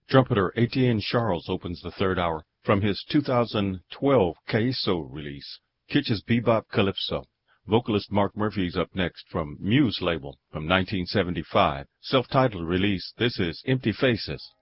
Trumpeter Etienne Charles opens the third hour from his 2012 Queso release, Kitsch's Bebop Calypso. Vocalist Mark Murphy is up next from Muse label from 1975, self-titled release. This is Empty Faces.